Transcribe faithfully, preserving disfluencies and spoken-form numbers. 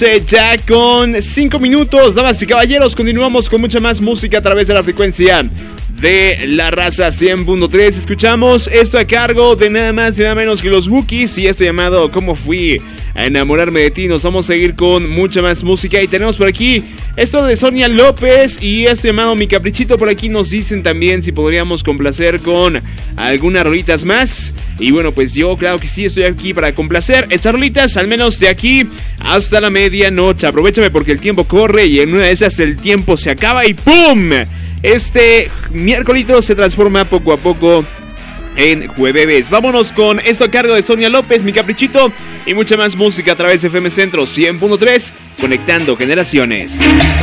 Ya con cinco minutos, damas y caballeros, continuamos con mucha más música a través de la frecuencia de La Raza cien punto tres. Escuchamos esto a cargo de nada más y nada menos que los Wookiees y este llamado ¿Cómo fui a enamorarme de ti? Nos vamos a seguir con mucha más música y tenemos por aquí esto de Sonia López y este llamado Mi Caprichito. Por aquí nos dicen también si podríamos complacer con algunas rolitas más. Y bueno, pues yo claro que sí estoy aquí para complacer estas rolitas, al menos de aquí hasta la medianoche. Aprovechame porque el tiempo corre y en una de esas el tiempo se acaba y ¡pum! Este miércoles se transforma poco a poco en jueves. Vámonos con esto a cargo de Sonia López, Mi Caprichito y mucha más música a través de F M Centro cien punto tres, conectando generaciones.